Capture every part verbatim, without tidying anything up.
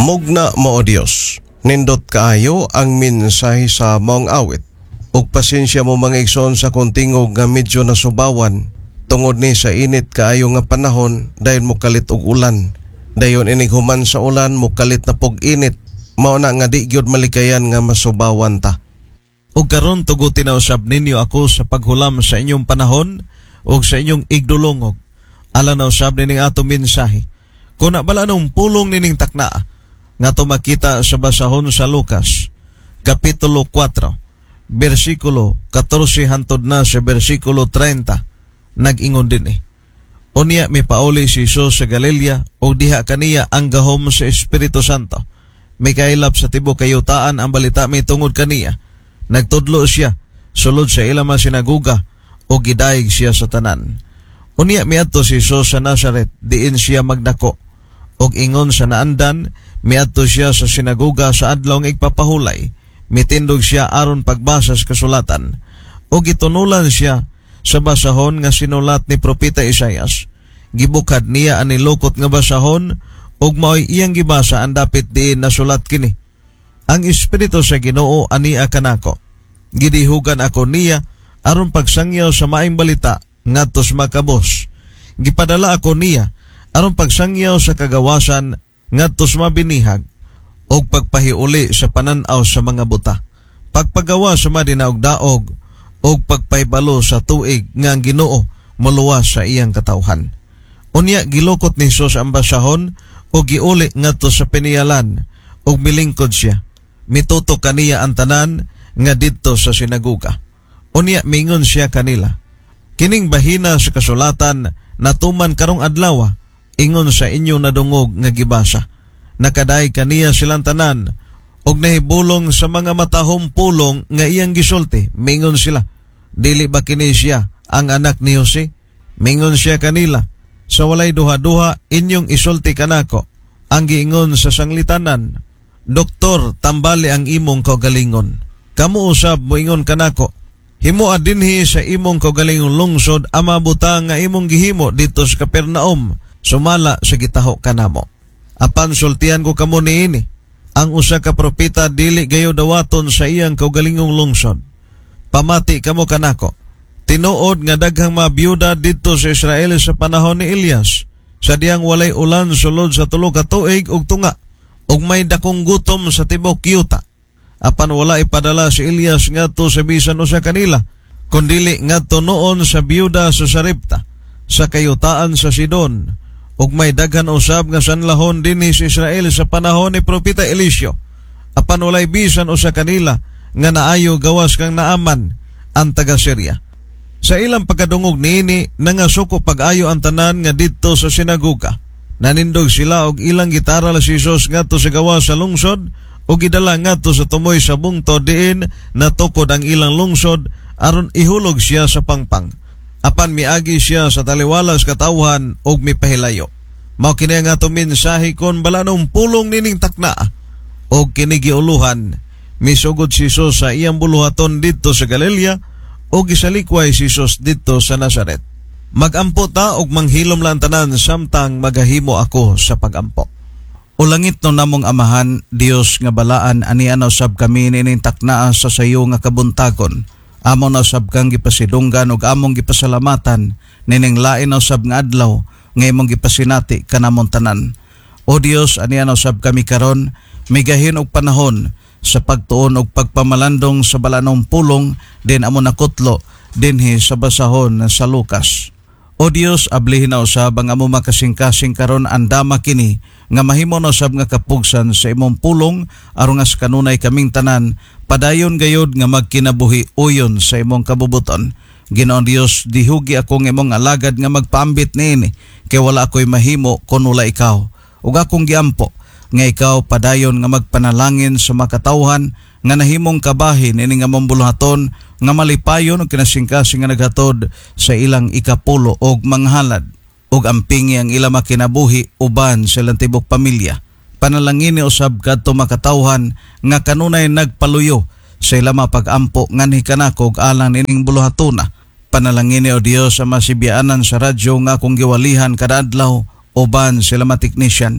Mugna mo o Dios, nindot kaayo ang mensahe sa mong awit. Ug pasensya mo mga igsoon sa kontingog nga medyo nasubawan tungod ni sa init kaayo nga panahon dahil mo kalit og ulan. Dayon inig human sa ulan mo kalit na pog init. Mao na nga di gyud malikayan nga masubawan ta. Ug karon tugo tinausab ninyo ako sa paghulam sa inyong panahon ug sa inyong igdulongog. Alang na usab nining ato mensahe. Kung bala nung pulong nining takna nga to makita sa basahon sa Lucas kapitulo four bersikulo fourteen hantod na sa bersikulo thirty nag-ingon din eh. Unya mi pauli si Jesus sa Galilea o diha kaniya ang gahom sa Espiritu Santo. May kailap sa tibo kayutaan ang balita may tungod kaniya. Nagtudlo siya sulod sa ilang mga sinaguga o gidayeg siya sa tanan. Unya miadto si Jesus sa Nazareth diin siya magdako. Og ingon sa naandan miadto siya sa sinaguga sa adlaw nga igpapahulay. Mitindog siya aron pagbasa sa kasulatan. Og gitunulan siya sa basahon nga sinulat ni Propeta Isaias. Gibukad niya ani lokot nga basahon ug mao'y iyang gibasa ang dapit diin nasulat kini. Ang Espiritu sa Ginoo ania kanako. Gidihugan ako niya aron pagsangyaw sa maayong balita ngadto sa makabos. Gipadala ako niya aron pagsangyaw sa kagawasan ngadto sa mabinihag ug pagpahiuli sa panan-aw sa mga buta. Pagpagawa sa madinaog-daog ug pagpahibalo sa tuig nga ang Ginoo moluwas sa iyang katawhan. Unya gilukot ni Jesus ang basahon ug giuli ngadto sa piniyalan ug milingkod siya. Mitutok kaniya ang tanan nga didto sa sinaguga. Unya mingon siya kanila, kining bahina sa kasulatan natuman karong adlaw ingon sa inyo nadungog nga gibasa. Nakaday kaniya silang tanan og nahibulong sa mga matahom pulong nga iyang gisulti. Mingon sila, dili ba kini siya ang anak ni Jose? Mingon siya kanila, sa walay duha-duha inyong isulti kanako. Ang giingon sa sanglitanan, Doktor, tambali ang imong kaugalingon. Kamu usab mo ingon kanako, himo adinhi sa imong kaugalingong lungsod ama butang nga imong gihimo dito sa Capernaum, sumala sa gitaho kanamo. Apan sultihan ko kamo niini, ang usa ka propeta dili gayo dawaton sa iyang kaugalingong lungsod. Pamati kamo kanako, tinuod nga daghang mga byuda dito sa Israel sa panahon ni Elias, sa diyang walay ulan sulod sa tulo ka tuig ug tunga, ug may dakong gutom sa tibok yuta. Apan wala ipadala si Elias ngadto sa bisan usa kanila, kundili ngadto noon sa byuda sa Sarepta, sa kayutaan sa Sidon. Ug may daghan usab nga sanlahon dinhi sa Israel sa panahon ni Propeta Eliseo. Apan walay bisan usa kanila nga naayo gawas kang Naaman ang taga Syria. Sa ilang pagkadungog niini nangasuko pag-ayo ang tanan nga didto sa sinaguga. Nanindog sila og ilang gitaral si Jesus ngadto sa gawas sa lungsod ug gidala ngadto sa tumoy sa bungtod diin natukod ang ilang lungsod aron ihulog siya sa pangpang. Apan miagi siya sa taliwalas katawhan og mipahilayo. Mao kini nga ato mensahe kon balanong pulong nining takna og kini giuluhan. Misugod si Jesus sa iyang buluhaton didto sa Galilea og gisalikway si Jesus didto sa Nazareth. Magampo ta og manghilom lang tanan samtang magahimo ako sa pagampo. O langit no namong amahan, Dios nga balaan ani ana usab kami nining takna sa sayo nga kabuntagon. Amon na usab kang gipasidunggan ug among gipasalamatan nining lain na usab nga adlaw nga imong gipasinati kanamon tanan. O Dios, ani ana usab kami karon migahin og panahon sa pagtuon og pagpamalandong sa balanong pulong din amon nakutlo dinhi sa basahon sa Lucas. O Dios, ablihin na usab ang amo makasing-kasing karon andama kini nga mahimo na usab nga kapugsan sa imong pulong aron nga sa kanunay kaming tanan padayon gayud nga magkinabuhi uyon sa imong kabubuton. Ginoong Dios, dihugi akong imong alagad nga magpaambit niini kay wala ako'y mahimo kun wala ikaw. Ug akong giampo nga ikaw padayon nga magpanalangin sa makatawhan nga nahimong kabahin ini nga mambuluhaton nga malipayon og kinasingkasing nga naghatod sa ilang ikapulo og manghalad ug ampingi ang ilang makinabuhi uban sa ilang tibok pamilya. Panalangin ni usab kadto makatawhan nga kanunay nagpaluyo sa ilang mapag-ampo nganhi kanako og alang nining buluhatuna. Panalangin ni o Dios sa masibiyaanan sa radyo nga akong giwalihan kada adlaw uban sila mga technician.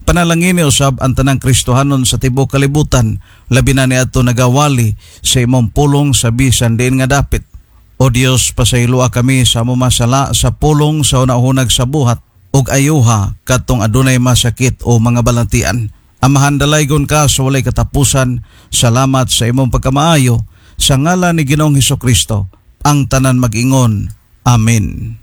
Panalangin ni usab ang tanang Kristohanon sa tibuok kalibutan, labi na niadto nagawali sa imong pulong sa bisan diin nga dapit. O Dios, pasayloa kami sa among masala sa pulong sa unahunag sa buhat ug ayuha kadtong adunay masakit o mga balantian. Amahan dalaygon ka sa walay katapusan. Salamat sa imong pagkamaayo. Sa ngalan ni Ginoong Hesukristo, ang tanan mag-ingon. Amen.